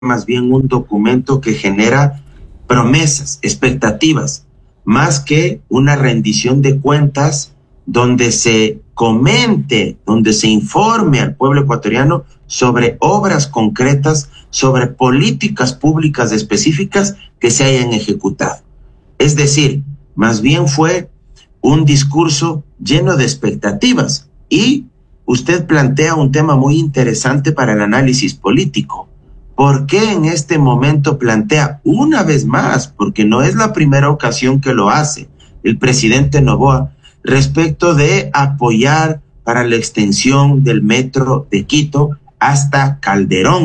más bien un documento que genera promesas, expectativas, más que una rendición de cuentas donde se comente, donde se informe al pueblo ecuatoriano sobre obras concretas, sobre políticas públicas específicas que se hayan ejecutado. Es decir, más bien fue un discurso lleno de expectativas y usted plantea un tema muy interesante para el análisis político. ¿Por qué en este momento plantea una vez más, porque no es la primera ocasión que lo hace el presidente Noboa, respecto de apoyar para la extensión del metro de Quito hasta Calderón?